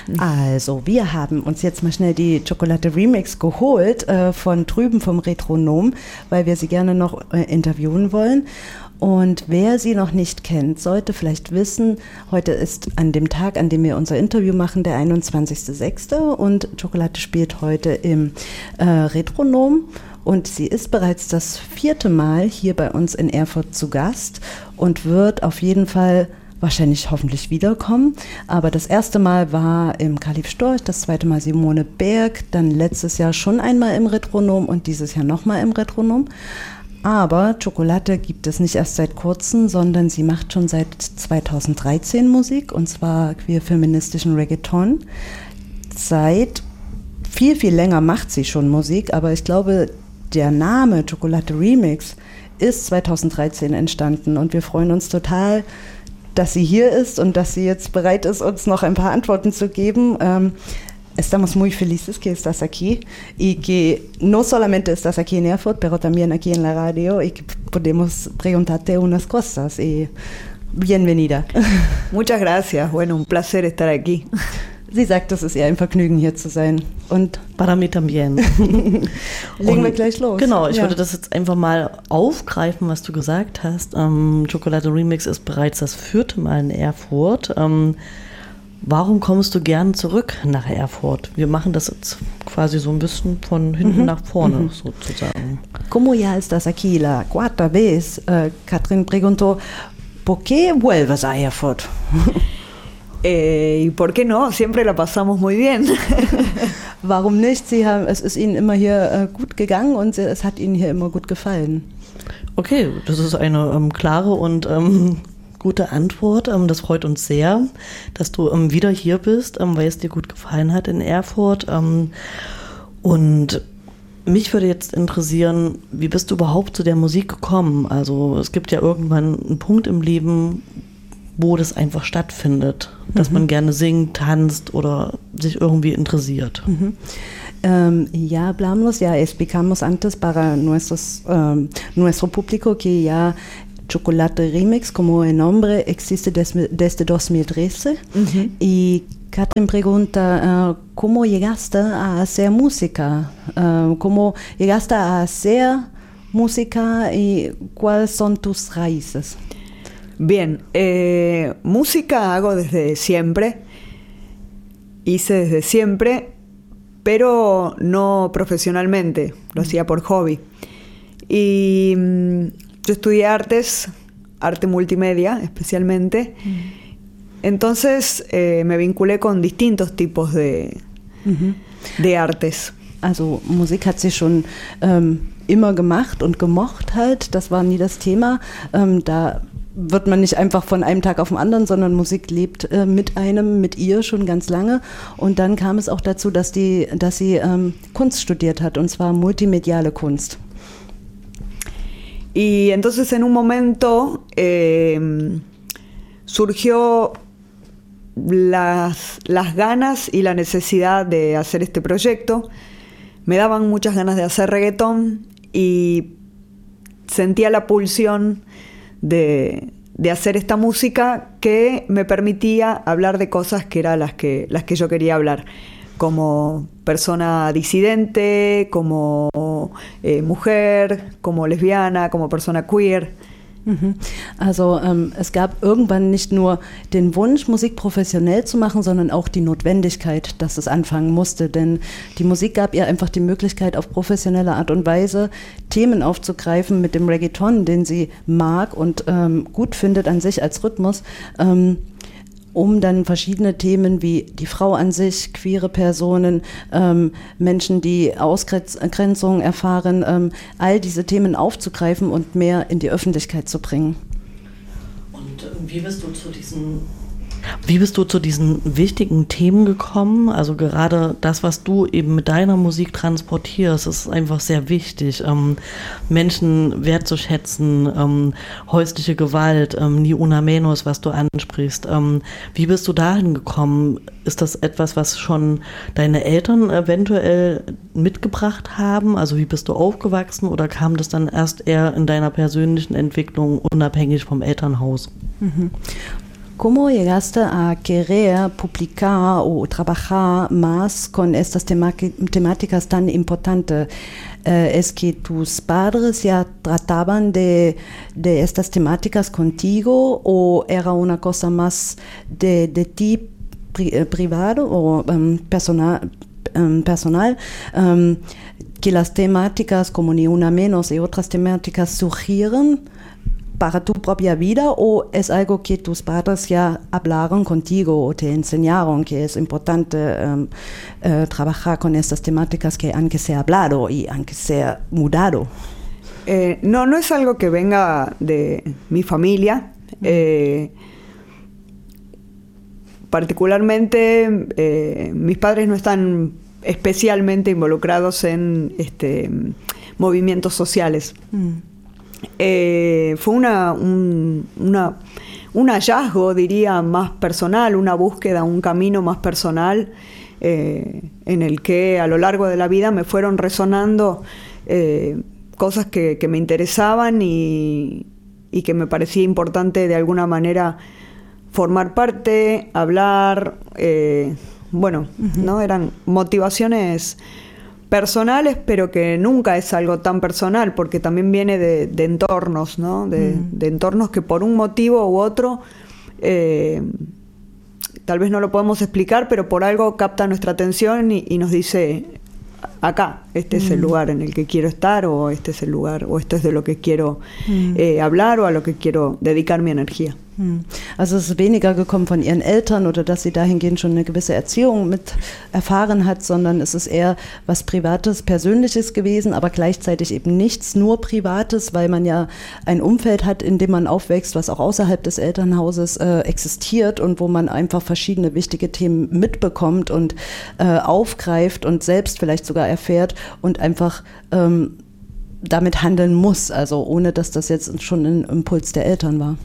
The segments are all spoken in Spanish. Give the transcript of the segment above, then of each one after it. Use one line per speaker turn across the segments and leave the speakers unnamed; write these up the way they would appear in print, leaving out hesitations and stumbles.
Also, wir haben uns jetzt mal schnell die Chocolate Remix geholt von drüben vom Retronom, weil wir sie gerne noch interviewen wollen. Und wer sie noch nicht kennt, sollte vielleicht wissen, heute ist an dem Tag, an dem wir unser Interview machen, der 21.06. und Chocolate spielt heute im Retronom. Und sie ist bereits das 4. Mal hier bei uns in Erfurt zu Gast und wird auf jeden Fall wahrscheinlich hoffentlich wiederkommen. Aber das erste Mal war im Kalif Storch, das zweite Mal Simone Berg, dann letztes Jahr schon einmal im Retronom und dieses Jahr nochmal im Retronom. Aber Chocolate gibt es nicht erst seit kurzem, sondern sie macht schon seit 2013 Musik, und zwar queer-feministischen Reggaeton. Seit viel, viel länger macht sie schon Musik, aber ich glaube, der Name Chocolate Remix ist 2013 entstanden und wir freuen uns total, dass sie hier ist und dass sie jetzt bereit ist, uns noch ein paar Antworten zu geben. Estamos muy felices que estás aquí y que no solamente estás aquí en Erfurt, pero también aquí en la radio y que podemos preguntarte unas cosas. Y bienvenida.
Muchas gracias. Bueno, un placer estar aquí.
Sie sagt, es ist ihr ein Vergnügen, hier zu sein. Und
para mí también.
Legen wir gleich los.
Genau, ich würde das jetzt einfach mal aufgreifen, was du gesagt hast. Chocolate Remix ist bereits das 4. Mal in Erfurt. Warum kommst du gern zurück nach Erfurt? Wir machen das jetzt quasi so ein bisschen von hinten nach vorne, sozusagen.
Como ya estás aquí la 4ª vez, Katrin preguntó, ¿por qué vuelves a Erfurt?
¿Y por qué no? Siempre la pasamos muy bien.
Warum nicht? Es ist Ihnen immer hier gut gegangen und es hat Ihnen hier immer gut gefallen.
Okay, das ist eine klare und gute Antwort. Das freut uns sehr, dass du wieder hier bist, weil es dir gut gefallen hat in Erfurt. Und mich würde jetzt interessieren, wie bist du überhaupt zu der Musik gekommen? Also es gibt ja irgendwann einen Punkt im Leben, wo das einfach stattfindet, dass man gerne singt, tanzt oder sich irgendwie interessiert.
Ya hablamos, ya explicamos antes para nuestro público que ya Chocolate Remix, como el nombre, existe desde 2013. Y Katrin pregunta, ¿cómo llegaste a hacer música? ¿Cómo llegaste a hacer música y cuáles son tus raíces?
Bien, música hago desde siempre, hice desde siempre, pero no profesionalmente, lo hacía por hobby. Y yo estudié arte multimedia especialmente, entonces me vinculé con distintos tipos de artes.
Also Musik hat sie schon immer gemacht und gemocht halt, das war nie das Thema. Da wird man nicht einfach von einem Tag auf den anderen, sondern Musik lebt mit ihr schon ganz lange. Und dann kam es auch dazu, dass sie Kunst studiert hat, und zwar multimediale Kunst.
Y entonces en un momento surgió las ganas y la necesidad de hacer este proyecto. Me daban muchas ganas de hacer reggaetón y sentía la pulsión de hacer esta música que me permitía hablar de cosas que eran las que yo quería hablar, como persona disidente, como mujer, como lesbiana, como persona queer.
Also es gab irgendwann nicht nur den Wunsch, Musik professionell zu machen, sondern auch die Notwendigkeit, dass es anfangen musste. Denn die Musik gab ihr einfach die Möglichkeit, auf professionelle Art und Weise Themen aufzugreifen mit dem Reggaeton, den sie mag und gut findet an sich als Rhythmus, um dann verschiedene Themen wie die Frau an sich, queere Personen, Menschen, die Ausgrenzung erfahren, all diese Themen aufzugreifen und mehr in die Öffentlichkeit zu bringen.
Und wie bist du zu diesen wichtigen Themen gekommen? Also gerade das, was du eben mit deiner Musik transportierst, ist einfach sehr wichtig. Menschen wertzuschätzen, häusliche Gewalt, ni una menos, was du ansprichst. Wie bist du dahin gekommen? Ist das etwas, was schon deine Eltern eventuell mitgebracht haben? Also wie bist du aufgewachsen, oder kam das dann erst eher in deiner persönlichen Entwicklung unabhängig vom Elternhaus?
¿Cómo llegaste a querer publicar o trabajar más con estas temáticas tan importantes? ¿Es que tus padres ya trataban de estas temáticas contigo o era una cosa más de ti privado o personal? Que las temáticas como Ni Una Menos y otras temáticas surgieron para tu propia vida, o es algo que tus padres ya hablaron contigo o te enseñaron que es importante trabajar con estas temáticas que aunque sea hablado y aunque sea mudado?
No es algo que venga de mi familia. Particularmente mis padres no están especialmente involucrados en movimientos sociales. Fue un hallazgo, diría, más personal, una búsqueda, un camino más personal en el que a lo largo de la vida me fueron resonando cosas que me interesaban y que me parecía importante de alguna manera formar parte, hablar, ¿no? Eran motivaciones personales, pero que nunca es algo tan personal, porque también viene de entornos, ¿no? De entornos que por un motivo u otro, tal vez no lo podemos explicar, pero por algo capta nuestra atención y nos dice, acá, este es el lugar en el que quiero estar, o este es el lugar, o esto es de lo que quiero hablar, o a lo que quiero dedicar mi energía.
Also es ist weniger gekommen von ihren Eltern oder dass sie dahingehend schon eine gewisse Erziehung mit erfahren hat, sondern es ist eher was Privates, Persönliches gewesen, aber gleichzeitig eben nichts nur Privates, weil man ja ein Umfeld hat, in dem man aufwächst, was auch außerhalb des Elternhauses existiert und wo man einfach verschiedene wichtige Themen mitbekommt und aufgreift und selbst vielleicht sogar erfährt und einfach damit handeln muss, also ohne dass das jetzt schon ein Impuls der Eltern war.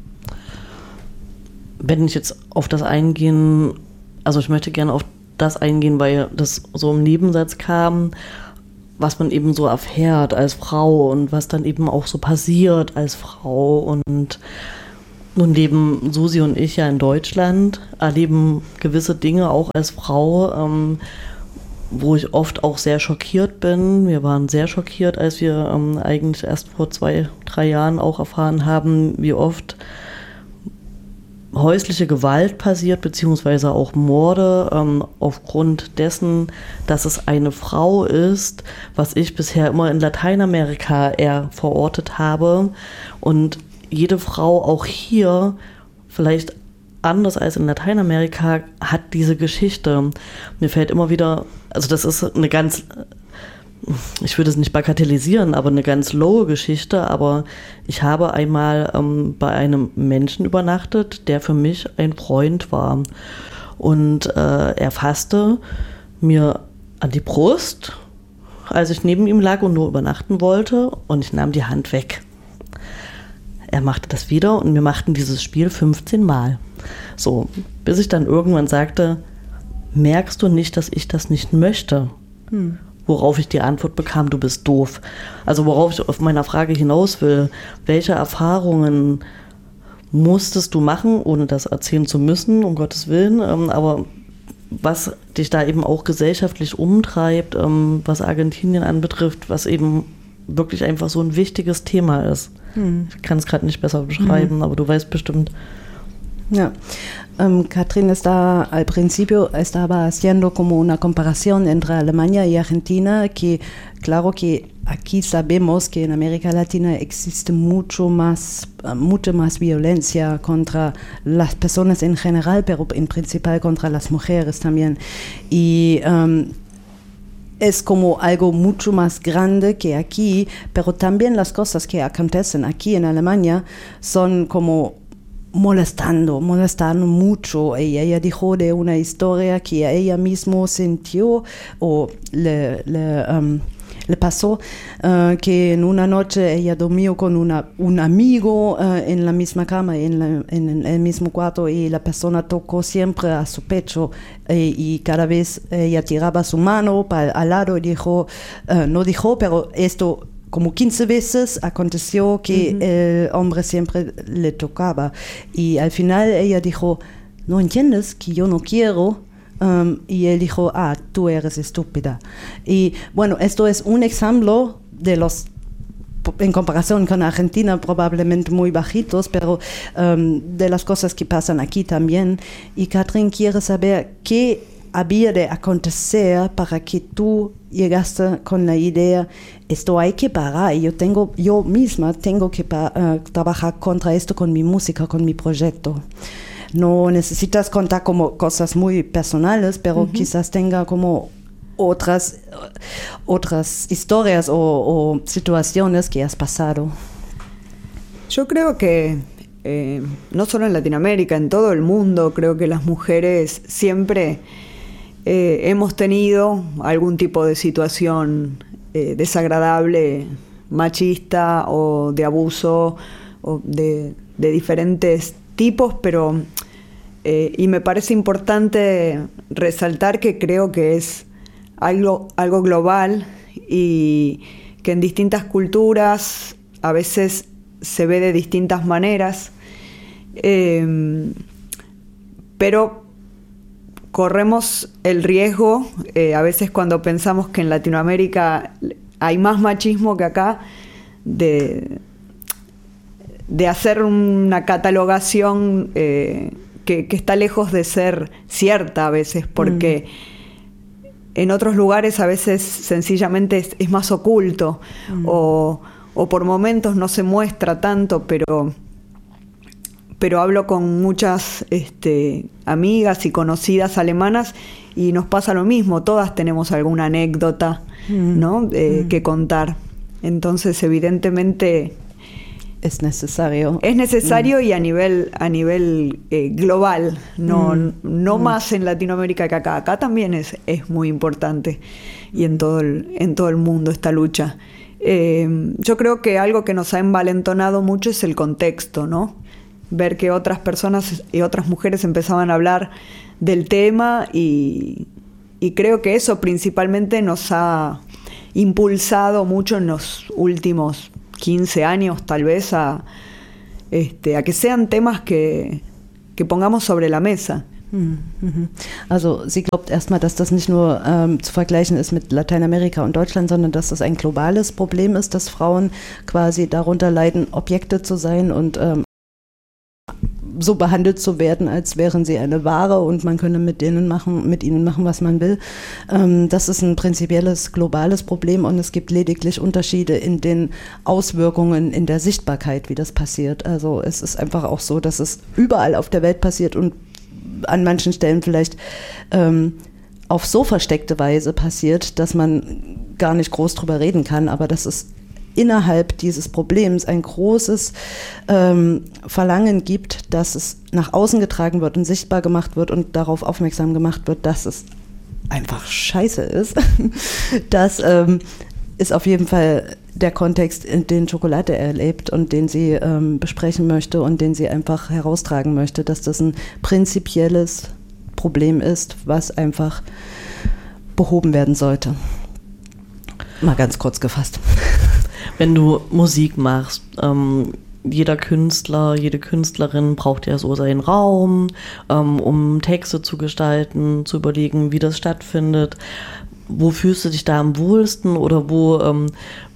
Wenn ich jetzt auf das eingehen, also ich möchte gerne auf das eingehen, weil das so im Nebensatz kam, was man eben so erfährt als Frau und was dann eben auch so passiert als Frau. Und nun leben Susi und ich ja in Deutschland, erleben gewisse Dinge auch als Frau, wo ich oft auch sehr schockiert bin. Wir waren sehr schockiert, als wir eigentlich erst vor 2-3 Jahren auch erfahren haben, wie oft häusliche Gewalt passiert, beziehungsweise auch Morde, aufgrund dessen, dass es eine Frau ist, was ich bisher immer in Lateinamerika eher verortet habe. Und jede Frau auch hier, vielleicht anders als in Lateinamerika, hat diese Geschichte. Mir fällt immer wieder, also das ist eine ganz, ich würde es nicht bagatellisieren, aber eine ganz lowe Geschichte, aber ich habe einmal bei einem Menschen übernachtet, der für mich ein Freund war. Und er fasste mir an die Brust, als ich neben ihm lag und nur übernachten wollte, und ich nahm die Hand weg. Er machte das wieder und wir machten dieses Spiel 15 Mal. So, bis ich dann irgendwann sagte, merkst du nicht, dass ich das nicht möchte? Worauf ich die Antwort bekam, du bist doof. Also worauf ich auf meiner Frage hinaus will, welche Erfahrungen musstest du machen, ohne das erzählen zu müssen, um Gottes Willen, aber was dich da eben auch gesellschaftlich umtreibt, was Argentinien anbetrifft, was eben wirklich einfach so ein wichtiges Thema ist. Ich kann es gerade nicht besser beschreiben, aber du weißt bestimmt.
Ja. Catherine al principio estaba haciendo como una comparación entre Alemania y Argentina, que claro que aquí sabemos que en América Latina existe mucha más violencia contra las personas en general, pero en principal contra las mujeres también. Y es como algo mucho más grande que aquí, pero también las cosas que acontecen aquí en Alemania son como molestando mucho. Ella dijo de una historia que ella mismo sintió o le pasó, que en una noche ella dormió con un amigo en la misma cama, en el mismo cuarto, y la persona tocó siempre a su pecho y cada vez ella tiraba su mano al lado y dijo, no dijo, pero esto como 15 veces aconteció que el hombre siempre le tocaba. Y al final ella dijo, ¿no entiendes que yo no quiero? Y él dijo, tú eres estúpida. Y bueno, esto es un ejemplo de los, en comparación con Argentina, probablemente muy bajitos, pero de las cosas que pasan aquí también. Y Katrin quiere saber qué había de acontecer para que tú llegaste con la idea, esto hay que parar, yo misma tengo que trabajar contra esto con mi música, con mi proyecto. No necesitas contar como cosas muy personales, pero quizás tenga como otras historias o situaciones que has pasado.
Yo creo que no solo en Latinoamérica, en todo el mundo, creo que las mujeres siempre hemos tenido algún tipo de situación desagradable, machista o de abuso o de diferentes tipos, pero y me parece importante resaltar que creo que es algo global y que en distintas culturas a veces se ve de distintas maneras, pero corremos el riesgo, a veces cuando pensamos que en Latinoamérica hay más machismo que acá, de hacer una catalogación que está lejos de ser cierta a veces, porque en otros lugares a veces sencillamente es más oculto, o por momentos no se muestra tanto, pero hablo con muchas amigas y conocidas alemanas y nos pasa lo mismo, todas tenemos alguna anécdota, ¿no? Que contar. Entonces, evidentemente
es necesario.
Es necesario y a nivel global, no más en Latinoamérica que acá. Acá también es muy importante y en todo el mundo esta lucha. Yo creo que algo que nos ha envalentonado mucho es el contexto, ¿no? Ver que otras personas y otras mujeres empezaban a hablar del tema y creo que eso principalmente nos ha impulsado mucho en los últimos 15 años tal vez a que sean temas que pongamos sobre la mesa.
Also sie glaubt erstmal, dass das nicht nur zu vergleichen ist mit Lateinamerika und Deutschland, sondern dass das ein globales Problem ist, dass Frauen quasi darunter leiden, Objekte zu sein und so behandelt zu werden, als wären sie eine Ware und man könne mit ihnen machen, was man will. Das ist ein prinzipielles, globales Problem und es gibt lediglich Unterschiede in den Auswirkungen, in der Sichtbarkeit, wie das passiert. Also es ist einfach auch so, dass es überall auf der Welt passiert und an manchen Stellen vielleicht auf so versteckte Weise passiert, dass man gar nicht groß drüber reden kann, aber das ist innerhalb dieses Problems ein großes Verlangen gibt, dass es nach außen getragen wird und sichtbar gemacht wird und darauf aufmerksam gemacht wird, dass es einfach scheiße ist. Das ist auf jeden Fall der Kontext, in den Chocolate erlebt und den sie besprechen möchte und den sie einfach heraustragen möchte, dass das ein prinzipielles Problem ist, was einfach behoben werden sollte. Mal ganz kurz gefasst.
Wenn du Musik machst, jeder Künstler, jede Künstlerin braucht ja so seinen Raum, um Texte zu gestalten, zu überlegen, wie das stattfindet. Wo fühlst du dich da am wohlsten oder wo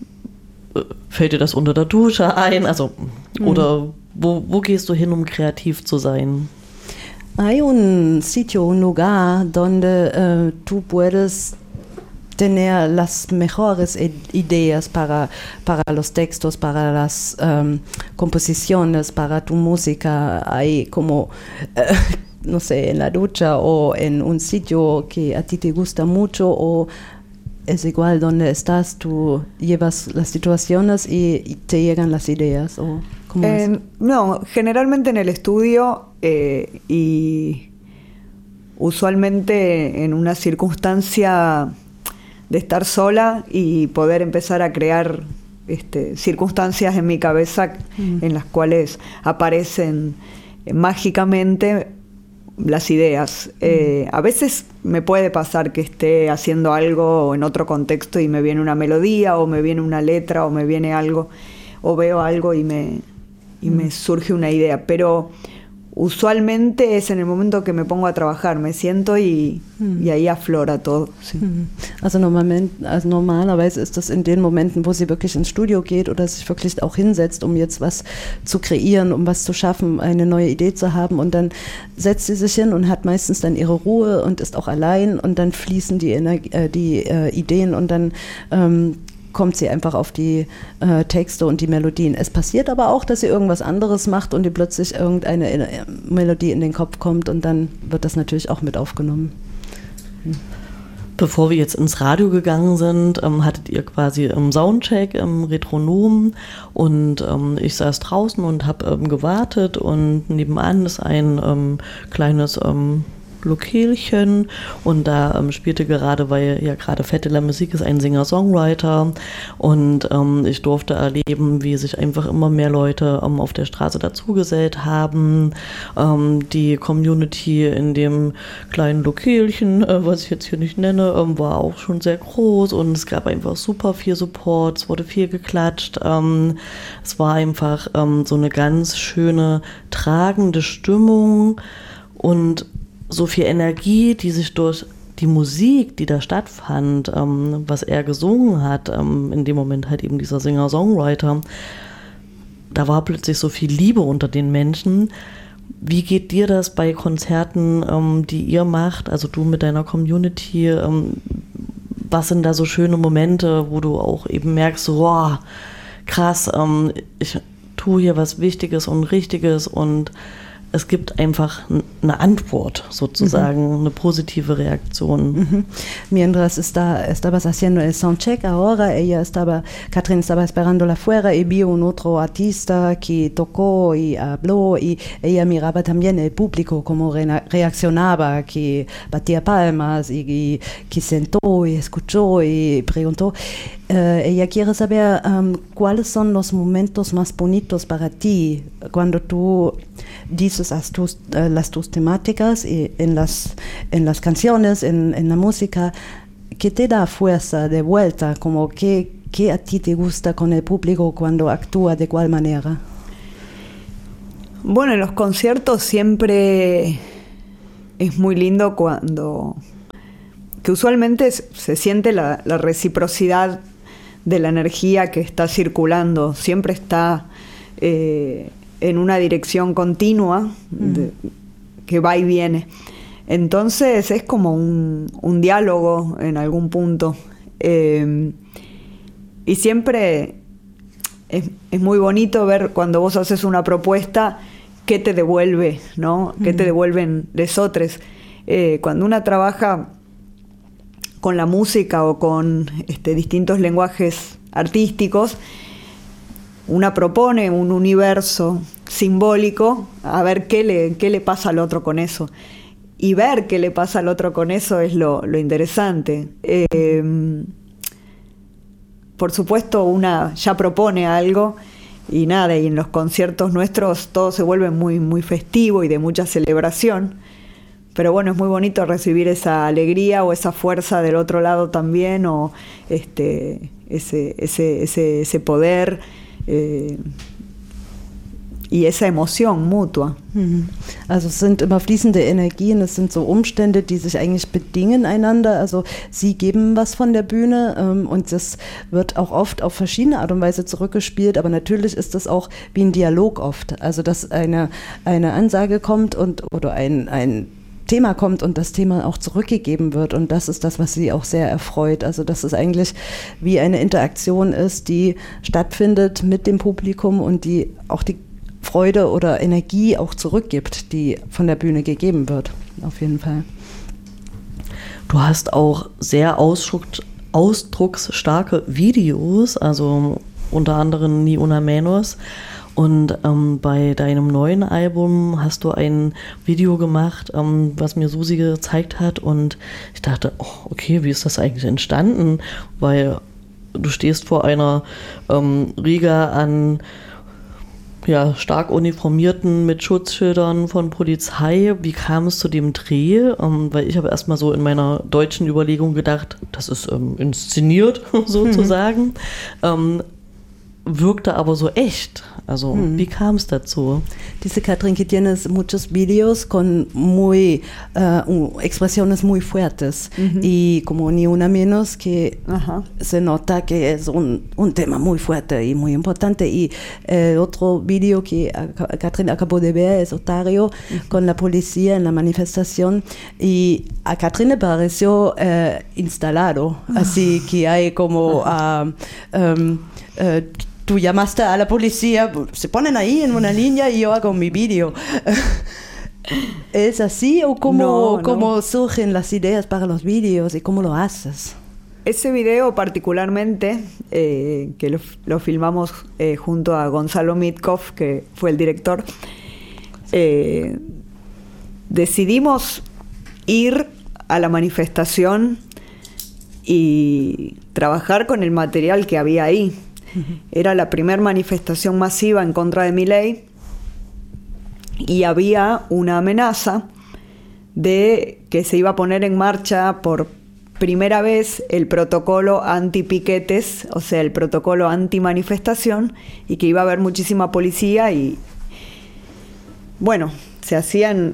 fällt dir das unter der Dusche ein? Also, oder wo gehst du hin, um kreativ zu sein?
Hay un sitio, un lugar donde tú puedes tener las mejores ideas para los textos, para las composiciones, para tu música. Hay como, no sé, en la ducha o en un sitio que a ti te gusta mucho o es igual donde estás, tú llevas las situaciones y te llegan las ideas. ¿O cómo es?
No, generalmente en el estudio y usualmente en una circunstancia de estar sola y poder empezar a crear circunstancias en mi cabeza en las cuales aparecen mágicamente las ideas. A veces me puede pasar que esté haciendo algo en otro contexto y me viene una melodía o me viene una letra o me viene algo o veo algo y me surge una idea, pero usualmente es en el momento que me pongo a trabajar, me siento y ahí aflora todo. Sí.
Also normalerweise ist das in den Momenten, wo sie wirklich ins Studio geht oder sich wirklich auch hinsetzt, um jetzt was zu kreieren, um was zu schaffen, eine neue Idee zu haben, und dann setzt sie sich hin und hat meistens dann ihre Ruhe und ist auch allein, und dann fließen die Ideen, und dann kommt sie einfach auf die Texte und die Melodien. Es passiert aber auch, dass sie irgendwas anderes macht und ihr plötzlich irgendeine Melodie in den Kopf kommt, und dann wird das natürlich auch mit aufgenommen.
Bevor wir jetzt ins Radio gegangen sind, hattet ihr quasi im Soundcheck im Retronom, und ich saß draußen und habe gewartet, und nebenan ist ein kleines Lokelchen, und da spielte gerade, weil ja gerade Fête de la Musique ist, ein Singer-Songwriter, und ich durfte erleben, wie sich einfach immer mehr Leute auf der Straße dazugesellt haben. Die Community in dem kleinen Lokelchen, was ich jetzt hier nicht nenne, war auch schon sehr groß, und es gab einfach super viel Support, es wurde viel geklatscht. Es war einfach so eine ganz schöne, tragende Stimmung und so viel Energie, die sich durch die Musik, die da stattfand, was er gesungen hat, in dem Moment halt eben dieser Singer-Songwriter, da war plötzlich so viel Liebe unter den Menschen. Wie geht dir das bei Konzerten, die ihr macht, also du mit deiner Community, was sind da so schöne Momente, wo du auch eben merkst, wow, krass, ich tue hier was Wichtiges und Richtiges, und es gibt einfach eine Antwort, sozusagen, eine positive reacción.
Mientras estabas haciendo el soundcheck ahora, Catherine estaba esperándola afuera y vio un otro artista que tocó y habló, y ella miraba también el público, cómo reaccionaba, que batía palmas y que sentó y escuchó y preguntó. Ella quiere saber cuáles son los momentos más bonitos para ti cuando tú dices tus temáticas y en las canciones, en la música, ¿qué te da fuerza de vuelta? Como ¿qué a ti te gusta con el público cuando actúa de cuál manera?
Bueno, en los conciertos siempre es muy lindo que usualmente se siente la reciprocidad de la energía que está circulando, siempre está en una dirección continua que va y viene. Entonces es como un diálogo en algún punto. Y siempre es muy bonito ver cuando vos haces una propuesta, qué te devuelve, ¿no? ¿Qué te devuelven lesotres? Cuando una trabaja con la música o con distintos lenguajes artísticos, una propone un universo simbólico, a ver qué le pasa al otro con eso. Y ver qué le pasa al otro con eso es lo interesante. Por supuesto, una ya propone algo y nada, y en los conciertos nuestros todo se vuelve muy, muy festivo y de mucha celebración. Pero bueno, es muy bonito recibir esa alegría o esa fuerza del otro lado también, o ese poder y esa emoción mutua.
Also es sind immer fließende Energien, es sind so Umstände, die sich eigentlich bedingen einander. Also sie geben was von der Bühne und das wird auch oft auf verschiedene Art und Weise zurückgespielt, aber natürlich ist das auch wie ein Dialog oft. Also dass eine Ansage kommt oder ein Thema kommt und das Thema auch zurückgegeben wird, und das ist das, was sie auch sehr erfreut. Also dass es eigentlich wie eine Interaktion ist, die stattfindet mit dem Publikum und die auch die Freude oder Energie auch zurückgibt, die von der Bühne gegeben wird, auf jeden Fall.
Du hast auch sehr ausdrucksstarke Videos, also unter anderem Ni Una Menos. Und bei deinem neuen Album hast du ein Video gemacht, was mir Susi gezeigt hat, und ich dachte, oh, okay, wie ist das eigentlich entstanden? Weil du stehst vor einer Riege an ja, stark uniformierten mit Schutzschildern von Polizei. Wie kam es zu dem Dreh? Weil ich habe erstmal so in meiner deutschen Überlegung gedacht, das ist inszeniert sozusagen. Wirkte aber so echt. Also, wie kam es dazu?
Dice Katrin que tienes muchos videos con muy expresiones muy fuertes y como ni una menos que se nota que es un tema muy fuerte y muy importante. Y el otro video que Katrin acabó de ver es Otario con la policía en la manifestación y a Katrin le pareció instalado, así que hay como tú llamaste a la policía, se ponen ahí en una línea y yo hago mi vídeo. ¿Es así o cómo surgen las ideas para los vídeos y cómo lo haces?
Ese video particularmente, que lo filmamos junto a Gonzalo Mitkov, que fue el director, decidimos ir a la manifestación y trabajar con el material que había ahí. Era la primera manifestación masiva en contra de Milei y había una amenaza de que se iba a poner en marcha por primera vez el protocolo anti-piquetes, o sea, el protocolo anti-manifestación, y que iba a haber muchísima policía y, bueno, se hacían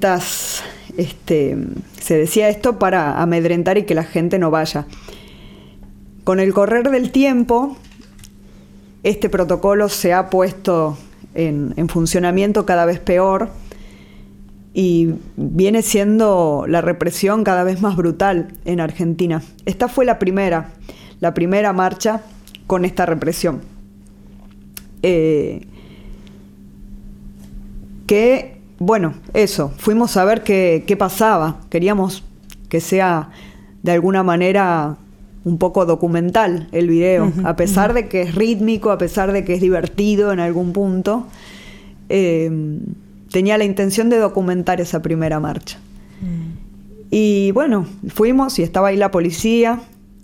se decía esto para amedrentar y que la gente no vaya. Con el correr del tiempo, este protocolo se ha puesto en funcionamiento cada vez peor y viene siendo la represión cada vez más brutal en Argentina. Esta fue la primera marcha con esta represión. Fuimos a ver qué pasaba. Queríamos que sea de alguna manera un poco documental el video, a pesar de que es rítmico, a pesar de que es divertido en algún punto, tenía la intención de documentar esa primera marcha. Y bueno, fuimos y estaba ahí la policía.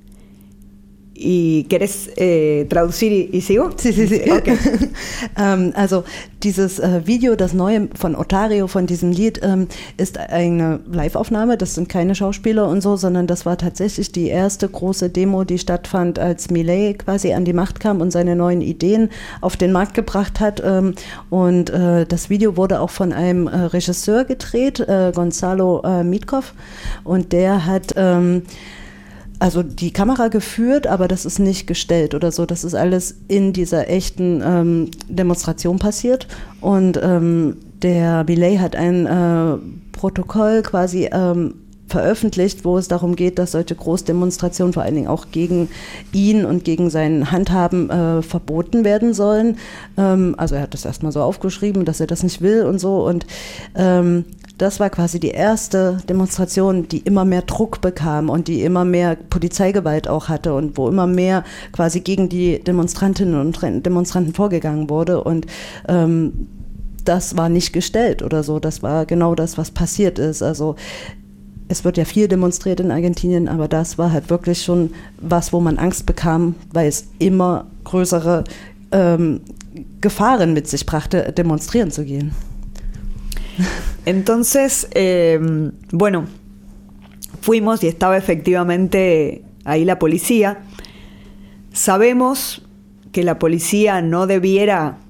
¿Y querés traducir y sigo?
Sí. Okay. Also dieses Video, das neue von Otario, von diesem Lied, ist eine Live-Aufnahme. Das sind keine Schauspieler und so, sondern das war tatsächlich die erste große Demo, die stattfand, als Milei quasi an die Macht kam und seine neuen Ideen auf den Markt gebracht hat. Und das Video wurde auch von einem Regisseur gedreht, Gonzalo Mitkov. Und der hat also die Kamera geführt, aber das ist nicht gestellt oder so. Das ist alles in dieser echten Demonstration passiert. Und der Milei hat ein Protokoll quasi veröffentlicht, wo es darum geht, dass solche Großdemonstrationen vor allen Dingen auch gegen ihn und gegen sein Handhaben verboten werden sollen. Also er hat das erstmal so aufgeschrieben, dass er das nicht will und so. Und das war quasi die erste Demonstration, die immer mehr Druck bekam und die immer mehr Polizeigewalt auch hatte und wo immer mehr quasi gegen die Demonstrantinnen und Demonstranten vorgegangen wurde. Und das war nicht gestellt oder so. Das war genau das, was passiert ist. Also es wird ja viel demonstriert in Argentinien, aber das war halt wirklich schon was, wo man Angst bekam, weil es immer größere Gefahren mit sich brachte, demonstrieren zu gehen.
Entonces, fuimos y estaba efectivamente ahí la policía. Sabemos que la policía no debiera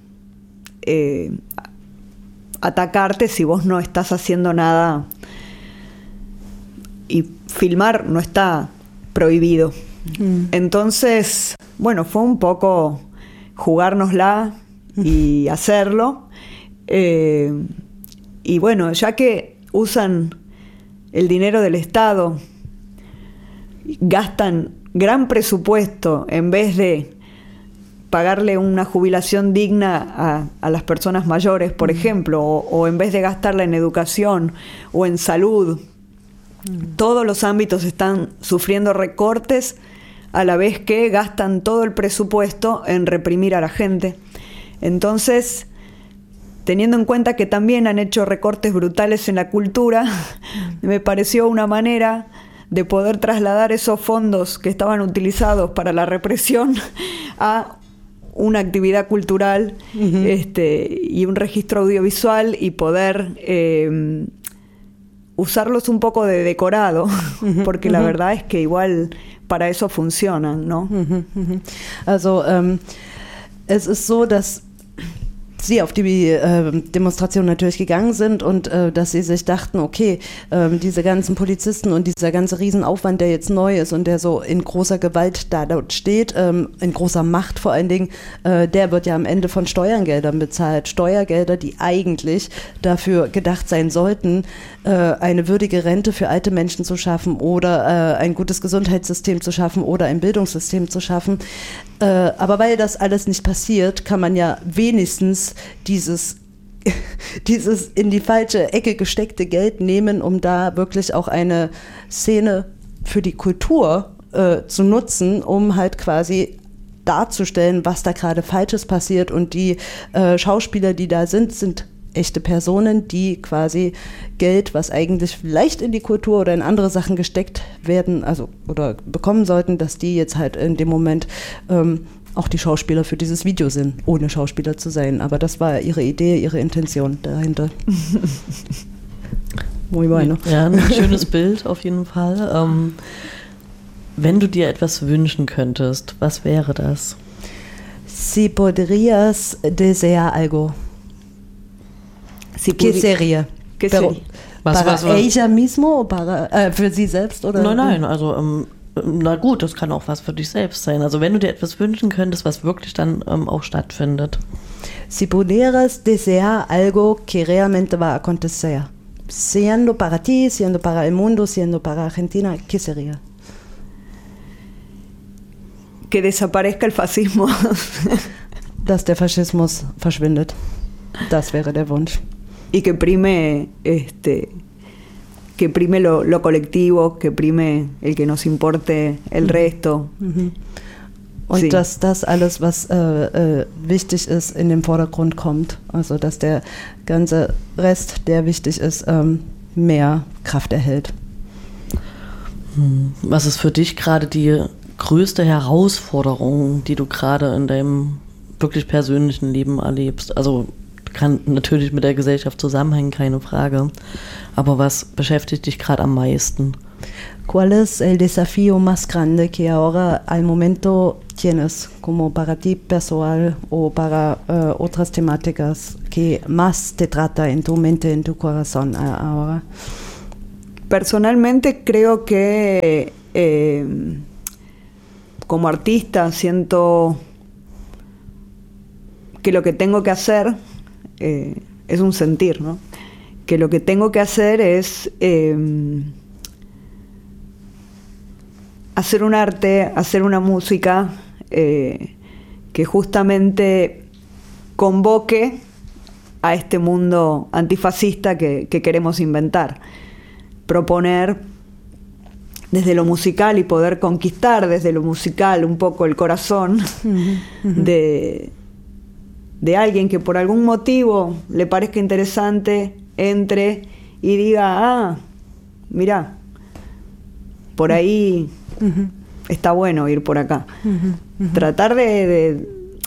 atacarte si vos no estás haciendo nada, y filmar no está prohibido. Entonces, fue un poco jugárnosla y hacerlo. Y bueno, ya que usan el dinero del Estado, gastan gran presupuesto en vez de pagarle una jubilación digna a las personas mayores, por ejemplo, o en vez de gastarla en educación o en salud, todos los ámbitos están sufriendo recortes a la vez que gastan todo el presupuesto en reprimir a la gente. Entonces, teniendo en cuenta que también han hecho recortes brutales en la cultura, me pareció una manera de poder trasladar esos fondos que estaban utilizados para la represión a una actividad cultural y un registro audiovisual y poder usarlos un poco de decorado, porque la verdad es que igual para eso funcionan, ¿no?
Also es ist so, dass Sie auf die Demonstration natürlich gegangen sind und dass Sie sich dachten, okay, diese ganzen Polizisten und dieser ganze Riesenaufwand, der jetzt neu ist und der so in großer Gewalt da dort steht, in großer Macht vor allen Dingen, der wird ja am Ende von Steuergeldern bezahlt. Steuergelder, die eigentlich dafür gedacht sein sollten, eine würdige Rente für alte Menschen zu schaffen oder ein gutes Gesundheitssystem zu schaffen oder ein Bildungssystem zu schaffen. Aber weil das alles nicht passiert, kann man ja wenigstens dieses in die falsche Ecke gesteckte Geld nehmen, um da wirklich auch eine Szene für die Kultur zu nutzen, um halt quasi darzustellen, was da gerade Falsches passiert. Und die Schauspieler, die da sind echte Personen, die quasi Geld, was eigentlich vielleicht in die Kultur oder in andere Sachen gesteckt werden, also oder bekommen sollten, dass die jetzt halt in dem Moment auch die Schauspieler für dieses Video sind, ohne Schauspieler zu sein. Aber das war ihre Idee, ihre Intention dahinter. Muy bueno.
Ja, ein schönes Bild auf jeden Fall. Wenn du dir etwas wünschen könntest, was wäre das?
Si podrías desear algo. ¿Qué sería?
¿Qué sería?
¿Para ella mismo o para, für sie selbst? Oder?
Nein, also na gut, das kann auch was für dich selbst sein. Also wenn du dir etwas wünschen könntest, was wirklich dann auch stattfindet.
Si pudieras desear algo que realmente va a acontecer, siendo para ti, siendo para el mundo, siendo para Argentina, ¿qué sería?
Que desaparezca el fascismo.
Dass der Faschismus verschwindet. Das wäre der Wunsch.
Y que prime lo colectivo, que prime el que nos importe el resto.
Und
sí.
Dass das alles, was wichtig ist, in den Vordergrund kommt. Also dass der ganze Rest, der wichtig ist, mehr Kraft erhält.
Was ist für dich gerade die größte Herausforderung, die du gerade in deinem wirklich persönlichen Leben erlebst? Also kann natürlich mit der Gesellschaft zusammenhängen, keine Frage. Aber was beschäftigt dich gerade am meisten?
¿Cuál es el desafío más grande que ahora al momento tienes como para ti personal o para otras temáticas que más te trata en tu mente, en tu corazón ahora?
Personalmente creo que como artista siento que lo que tengo que hacer es un sentir, ¿no? Que lo que tengo que hacer es hacer un arte, hacer una música que justamente convoque a este mundo antifascista que queremos inventar. Proponer desde lo musical y poder conquistar desde lo musical un poco el corazón de alguien que por algún motivo le parezca interesante, entre y diga, mirá, por ahí está bueno ir por acá. Tratar de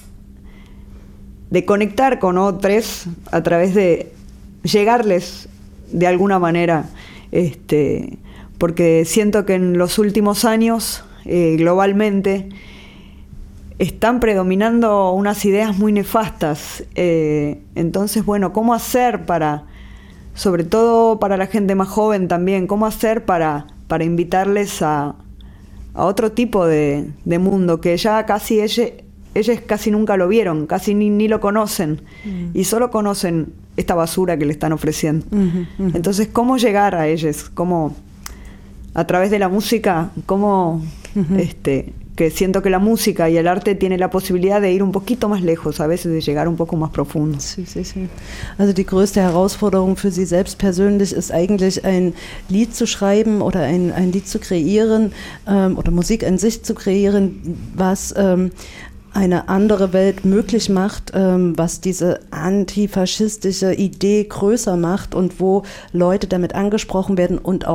conectar con otros a través de llegarles de alguna manera, porque siento que en los últimos años, globalmente, están predominando unas ideas muy nefastas. Entonces, bueno, ¿cómo hacer para, sobre todo para la gente más joven también, cómo hacer para invitarles a otro tipo de mundo que ya casi ellos casi nunca lo vieron, casi ni lo conocen, y solo conocen esta basura que le están ofreciendo? Entonces, ¿cómo llegar a ellos? ¿Cómo, a través de la música, cómo que siento que la música y el arte tiene la posibilidad de ir un poquito más lejos, a veces de llegar un poco más profundo.
Sí. Also die größte Herausforderung für Sie selbst persönlich ist eigentlich ein Lied zu schreiben oder ein Lied zu kreieren oder Musik an sich zu kreieren, was eine andere Welt möglich macht, was diese antifaschistische Idee größer macht und wo Leute damit angesprochen werden und auch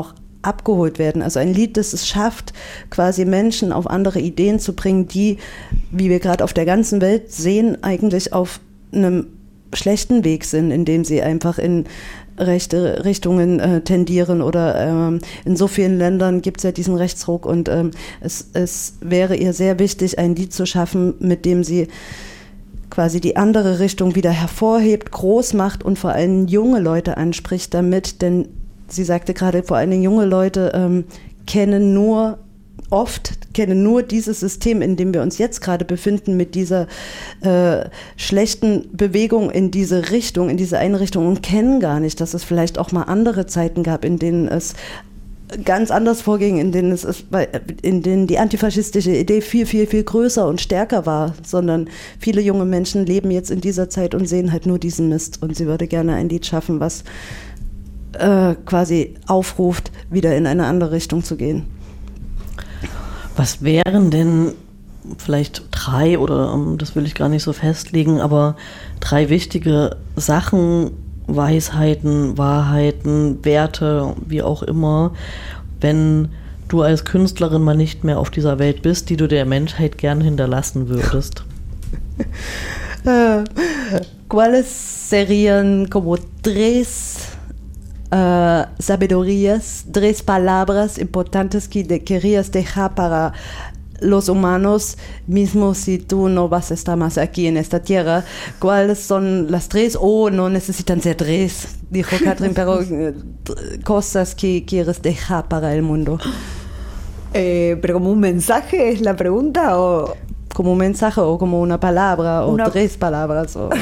abgeholt werden. Also ein Lied, das es schafft, quasi Menschen auf andere Ideen zu bringen, die, wie wir gerade auf der ganzen Welt sehen, eigentlich auf einem schlechten Weg sind, indem sie einfach in rechte Richtungen tendieren oder in so vielen Ländern gibt es ja diesen Rechtsruck und es wäre ihr sehr wichtig, ein Lied zu schaffen, mit dem sie quasi die andere Richtung wieder hervorhebt, groß macht und vor allem junge Leute anspricht damit, denn sie sagte gerade, vor allen Dingen junge Leute kennen nur dieses System, in dem wir uns jetzt gerade befinden, mit dieser schlechten Bewegung in diese Richtung, in diese eine Richtung und kennen gar nicht, dass es vielleicht auch mal andere Zeiten gab, in denen es ganz anders vorging, in denen die antifaschistische Idee viel, viel, viel größer und stärker war, sondern viele junge Menschen leben jetzt in dieser Zeit und sehen halt nur diesen Mist und sie würde gerne ein Lied schaffen, was quasi aufruft, wieder in eine andere Richtung zu gehen.
Was wären denn vielleicht 3 oder das will ich gar nicht so festlegen, aber 3 wichtige Sachen, Weisheiten, Wahrheiten, Werte, wie auch immer, wenn du als Künstlerin mal nicht mehr auf dieser Welt bist, die du der Menschheit gern hinterlassen würdest?
¿Cuáles serían como 3 sabidurías, 3 palabras importantes que querías dejar para los humanos, mismo si tú no vas a estar más aquí en esta tierra? ¿Cuáles son las 3? No necesitan ser 3, dijo Katrin, pero cosas que quieres dejar para el mundo.
¿Pero como un mensaje es la pregunta o...?
Como un mensaje o como una palabra o 3 palabras. O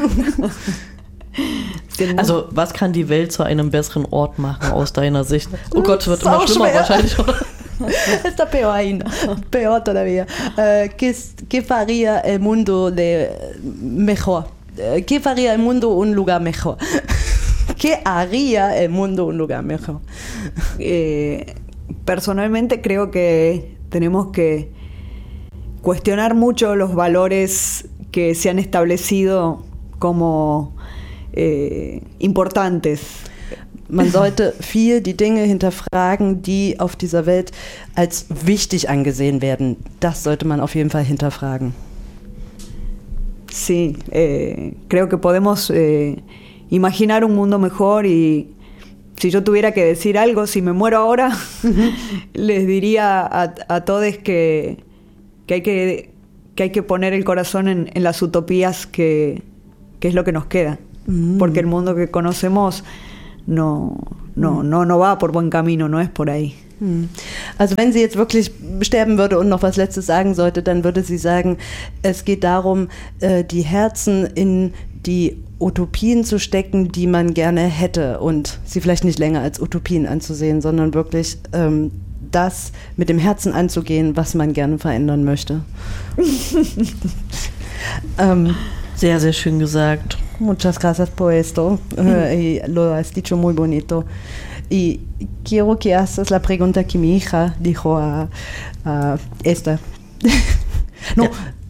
Also, was kann die Welt zu einem besseren Ort machen aus deiner Sicht? Oh Gott, wird immer schlimmer wahrscheinlich, oder?
Está peor ainda, peor todavía. ¿Qué faría el mundo mejor? ¿Qué faría el mundo un lugar mejor? ¿Qué haría el mundo un lugar mejor?
Personalmente creo que tenemos que cuestionar mucho los valores que se han establecido como importantes.
Man sollte viel die Dinge hinterfragen, die auf dieser Welt als wichtig angesehen werden. Das sollte man auf jeden Fall hinterfragen.
Sí, creo que podemos imaginar un mundo mejor y si yo tuviera que decir algo, si me muero ahora, les diría a todos que hay que poner el corazón en las utopías que es lo que nos queda. Porque el mundo que conocemos no va por buen camino, no es por ahí.
Also wenn sie jetzt wirklich sterben würde und noch was Letztes sagen sollte, dann würde sie sagen, es geht darum, die Herzen in die Utopien zu stecken, die man gerne hätte und sie vielleicht nicht länger als Utopien anzusehen, sondern wirklich das mit dem Herzen anzugehen, was man gerne verändern möchte.
Sehr, sehr schön gesagt.
Muchas gracias por esto. Y lo has dicho muy bonito. Y quiero que hagas la pregunta que mi hija dijo a esta. No,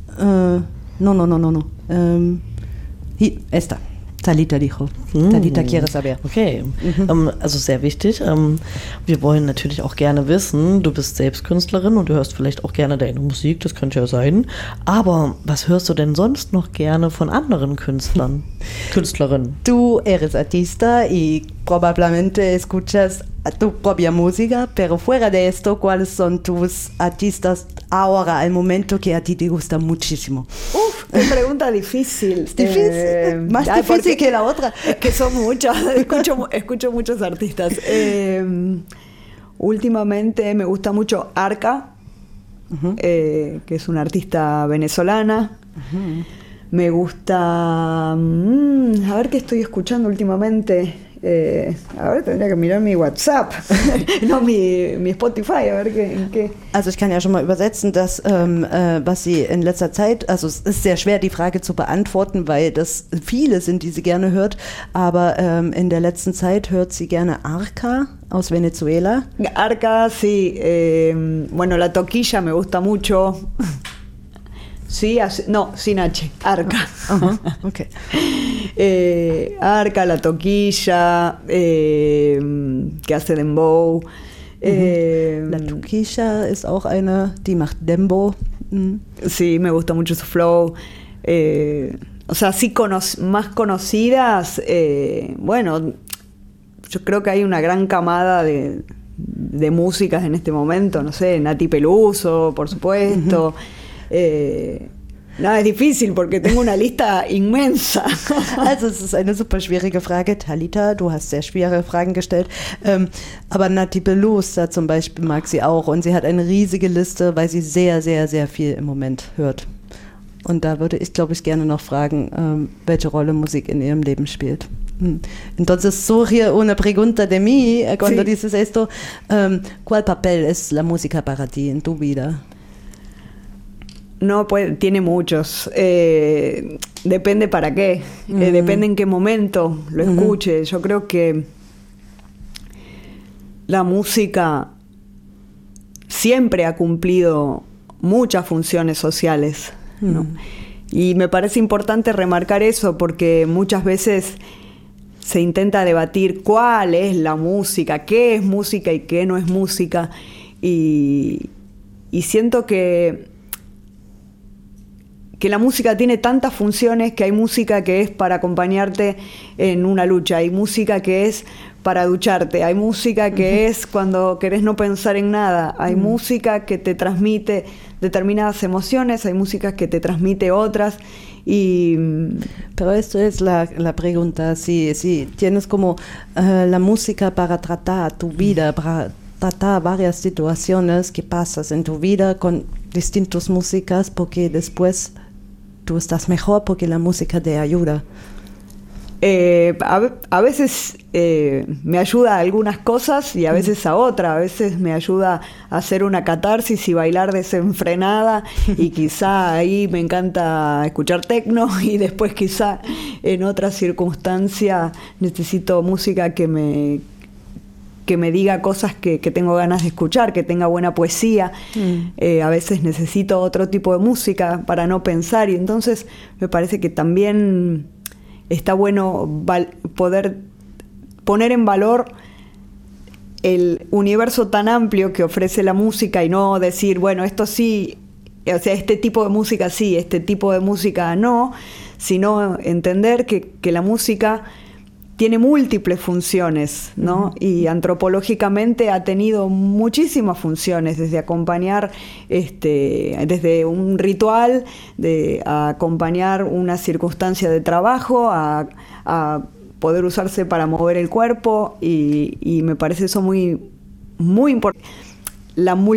no. Esta. Talita dijo. Talita quiere saber.
Okay, also sehr wichtig. Wir wollen natürlich auch gerne wissen, du bist selbst Künstlerin und du hörst vielleicht auch gerne deine Musik, das könnte ja sein. Aber was hörst du denn sonst noch gerne von anderen Künstlern? Künstlerinnen?
Du eres artista y probablemente escuchas tu propia música, pero fuera de esto, ¿cuáles son tus artistas ahora, al momento que a ti te gusta muchísimo?
Uf, qué pregunta difícil.
Difícil, más difícil que la otra.
Es que son muchas, escucho muchos artistas. Últimamente me gusta mucho Arca, que es una artista venezolana. Me gusta... a ver qué estoy escuchando últimamente. A ver, tendría que mirar mi WhatsApp, no mi Spotify, a ver en qué.
Also ich kann ja schon mal übersetzen, dass was sie in letzter Zeit, also es ist sehr schwer die Frage zu beantworten, weil das viele sind, die sie gerne hört, aber in der letzten Zeit hört sie gerne Arca aus Venezuela.
Arca, sí, bueno, La Toquilla me gusta mucho. Sí, no, sin H, Arca.
Okay.
Arca, La Toquilla, que hace dembow.
La Chuquilla ist auch eine, die macht Dembo.
Sí, me gusta mucho su flow. O sea, sí más conocidas, bueno, yo creo que hay una gran camada de músicas en este momento, no sé, Nati Peluso, por supuesto. Nada, es difícil porque tengo una lista inmensa.
Also es ist eine super schwierige Frage. Talita, du hast sehr schwere Fragen gestellt. Aber Nati Peluso zum Beispiel mag sie auch. Und sie hat eine riesige Liste, weil sie sehr, sehr, sehr viel im Moment hört. Und da würde ich, glaube ich, gerne noch fragen, welche Rolle Musik in ihrem Leben spielt. Entonces surge una pregunta de mí cuando sí. Dices esto. ¿Cuál papel es la música para ti en tu vida?
No, pues tiene muchos. Depende para qué. Depende en qué momento lo escuche. Yo creo que la música siempre ha cumplido muchas funciones sociales, ¿no? Y me parece importante remarcar eso porque muchas veces se intenta debatir cuál es la música, qué es música y qué no es música. Y siento que la música tiene tantas funciones, que hay música que es para acompañarte en una lucha, hay música que es para ducharte, hay música que es cuando querés no pensar en nada, hay música que te transmite determinadas emociones, hay música que te transmite otras.
Pero esto es la pregunta, si tienes como la música para tratar tu vida, para tratar varias situaciones que pasas en tu vida con distintas músicas, porque después tú estás mejor porque la música te ayuda.
A veces me ayuda a algunas cosas y a veces a otras. A veces me ayuda a hacer una catarsis y bailar desenfrenada y quizá ahí me encanta escuchar techno y después quizá en otra circunstancia necesito música que me diga cosas que tengo ganas de escuchar, que tenga buena poesía. A veces necesito otro tipo de música para no pensar y entonces me parece que también está bueno poder poner en valor el universo tan amplio que ofrece la música y no decir, bueno, esto sí, o sea, este tipo de música sí, este tipo de música no, sino entender que la música tiene múltiples funciones, ¿no? Y antropológicamente ha tenido muchísimas funciones, desde acompañar, desde un ritual, a acompañar una circunstancia de trabajo, a poder usarse para mover el cuerpo, y me parece eso muy, muy importante. La